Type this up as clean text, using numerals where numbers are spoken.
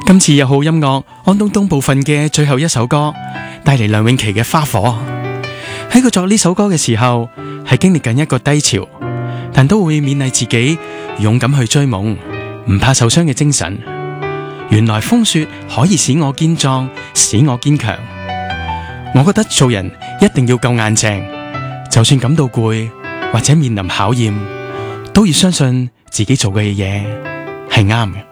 今次有好音樂安東東部分嘅最後一首歌，帶嚟梁詠琪嘅《花火》。喺佢作呢首歌嘅時候，係經歷緊一個低潮，但都會勉勵自己勇敢去追夢，唔怕受傷嘅精神。原來風雪可以使我堅壯，使我堅強。我覺得做人一定要夠硬淨，就算感到攰或者面臨考驗，都要相信自己做嘅嘢係啱嘅。